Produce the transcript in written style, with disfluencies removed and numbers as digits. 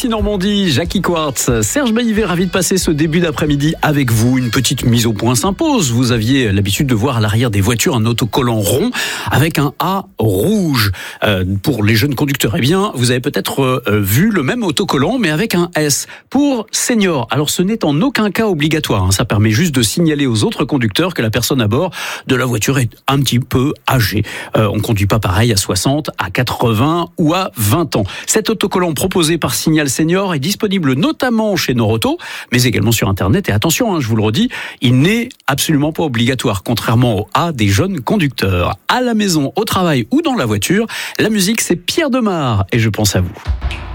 ici Normandie, Jackie Quartz, Serge Baillivet, ravi de passer ce début d'après-midi avec vous. Une petite mise au point s'impose. Vous aviez l'habitude de voir à l'arrière des voitures un autocollant rond avec un A rouge. Pour les jeunes conducteurs, eh bien, vous avez peut-être vu le même autocollant mais avec un S pour senior. Alors ce n'est en aucun cas obligatoire. Ça permet juste de signaler aux autres conducteurs que la personne à bord de la voiture est un petit peu âgée. On ne conduit pas pareil à 60, à 80 ou à 20 ans. Cet autocollant proposé par Signal Senior est disponible notamment chez Noroto, mais également sur Internet. Et attention, je vous le redis, il n'est absolument pas obligatoire, contrairement au A des jeunes conducteurs. À la maison, au travail ou dans la voiture, la musique c'est Pierre Demar et je pense à vous.